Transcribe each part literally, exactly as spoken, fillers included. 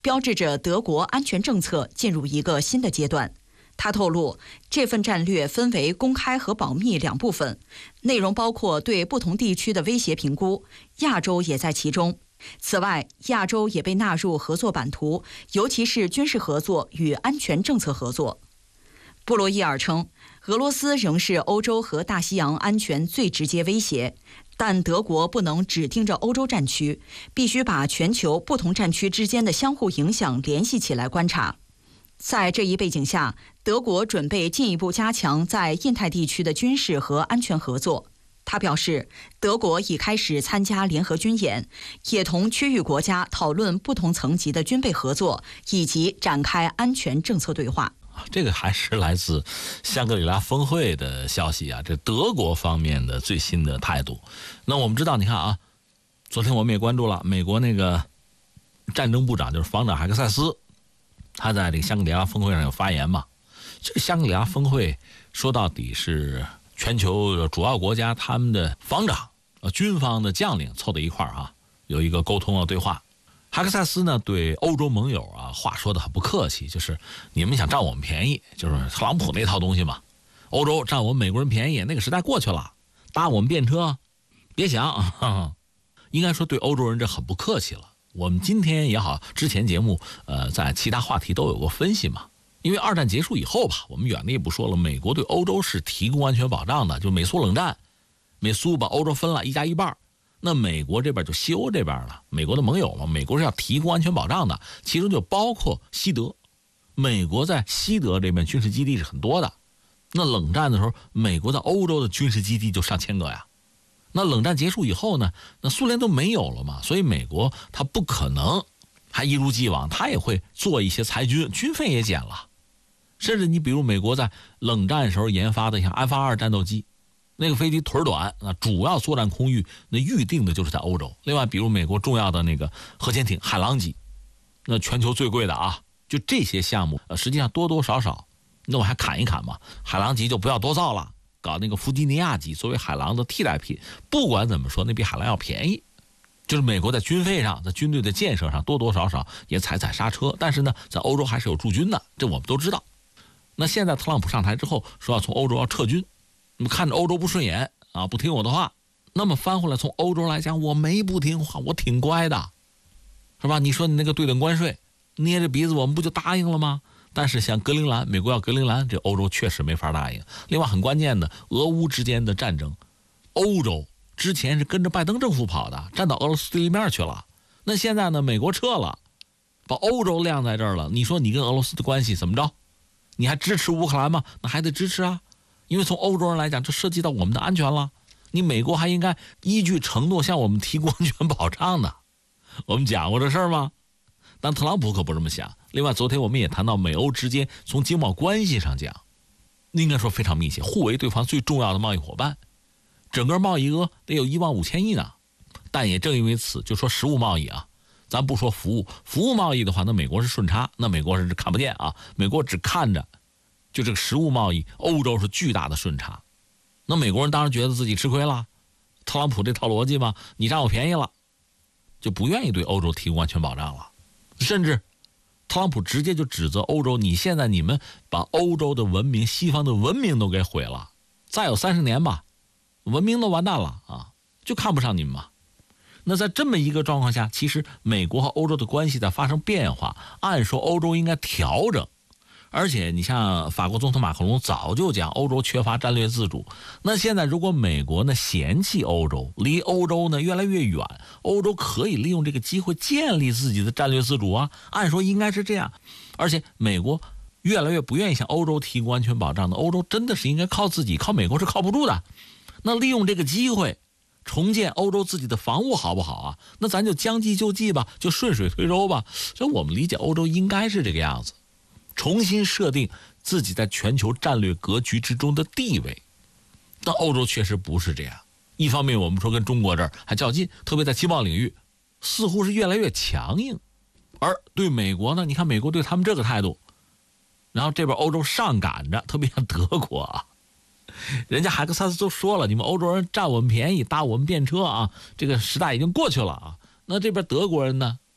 标志着德国安全政策进入一个新的阶段。他透露，这份战略分为公开和保密两部分，内容包括对不同地区的威胁评估，亚洲也在其中。此外，亚洲也被纳入合作版图，尤其是军事合作与安全政策合作。布洛伊尔称，俄罗斯仍是欧洲和大西洋安全最直接威胁，但德国不能只盯着欧洲战区，必须把全球不同战区之间的相互影响联系起来观察。在这一背景下，德国准备进一步加强在印太地区的军事和安全合作。他表示，德国已开始参加联合军演，也同区域国家讨论不同层级的军备合作，以及展开安全政策对话。 这个还是来自香格里拉峰会的消息啊，这德国方面的最新的态度。那我们知道，你看啊，昨天我们也关注了美国那个战争部长，就是防长海克塞斯，他在这个香格里拉峰会上有发言嘛。这个香格里拉峰会说到底是全球主要国家他们的防长、军方的将领凑在一块儿啊，有一个沟通的对话。海克塞斯呢对欧洲盟友啊话说的很不客气，就是你们想占我们便宜，就是特朗普那套东西嘛。欧洲占我们美国人便宜，那个时代过去了，搭我们便车，别想。呵呵应该说对欧洲人这很不客气了。我们今天也好，之前节目呃在其他话题都有过分析嘛。因为二战结束以后吧，我们远的也不说了，美国对欧洲是提供安全保障的，就美苏冷战，美苏把欧洲分了一加一半。那美国这边就西欧这边了，美国的盟友嘛，美国是要提供安全保障的，其中就包括西德。美国在西德这边军事基地是很多的。那冷战的时候，美国在欧洲的军事基地就上千个呀。那冷战结束以后呢，那苏联都没有了嘛，所以美国它不可能还一如既往，它也会做一些裁军，军费也减了。甚至你比如美国在冷战时候研发的像 F 二十二 战斗机，那个飞机腿短，那主要作战空域那预定的就是在欧洲。另外比如美国重要的那个核潜艇海狼级，那全球最贵的啊，就这些项目实际上多多少少那我还砍一砍嘛，海狼级就不要多造了，搞那个弗吉尼亚级作为海狼的替代品。不管怎么说，那比海狼要便宜，就是美国在军费上，在军队的建设上多多少少也踩踩刹车，但是呢在欧洲还是有驻军的，这我们都知道。那现在特朗普上台之后说要从欧洲要撤军，那么看着欧洲不顺眼啊，不听我的话，那么翻回来从欧洲来讲，我没不听话，我挺乖的，是吧？你说你那个对等关税，捏着鼻子我们不就答应了吗？但是像格陵兰，美国要格陵兰，这欧洲确实没法答应。另外很关键的，俄乌之间的战争，欧洲之前是跟着拜登政府跑的，站到俄罗斯对立面去了。那现在呢，美国撤了，把欧洲晾在这儿了，你说你跟俄罗斯的关系怎么着？你还支持乌克兰吗？那还得支持啊，因为从欧洲人来讲，这涉及到我们的安全了。你美国还应该依据承诺向我们提供安全保障的。我们讲过这事儿吗？但特朗普可不这么想。另外昨天我们也谈到美欧之间从经贸关系上讲，应该说非常密切，互为对方最重要的贸易伙伴，整个贸易额得有一万五千亿呢。但也正因为此，就说实物贸易啊，咱不说服务，服务贸易的话，那美国是顺差，那美国是看不见啊，美国只看着就这个实物贸易，欧洲是巨大的顺差。那美国人当然觉得自己吃亏了，特朗普这套逻辑嘛，你占我便宜了，就不愿意对欧洲提供安全保障了。甚至特朗普直接就指责欧洲，你现在你们把欧洲的文明，西方的文明都给毁了，再有三十年吧，文明都完蛋了啊，就看不上你们嘛。那在这么一个状况下，其实美国和欧洲的关系在发生变化，按说欧洲应该调整。而且你像法国总统马克龙早就讲欧洲缺乏战略自主，那现在如果美国呢嫌弃欧洲，离欧洲呢越来越远，欧洲可以利用这个机会建立自己的战略自主啊，按说应该是这样。而且美国越来越不愿意向欧洲提供安全保障的，欧洲真的是应该靠自己，靠美国是靠不住的。那利用这个机会重建欧洲自己的防务好不好啊？那咱就将计就计吧，就顺水推舟吧。所以我们理解欧洲应该是这个样子，重新设定自己在全球战略格局之中的地位。但欧洲确实不是这样，一方面我们说跟中国这儿还较劲，特别在经贸领域似乎是越来越强硬，而对美国呢，你看美国对他们这个态度，然后这边欧洲上赶着，特别像德国啊，人家海克萨斯都说了，你们欧洲人占我们便宜，搭我们便车啊，这个时代已经过去了啊。那这边德国人呢，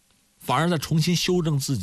反而在重新修正自己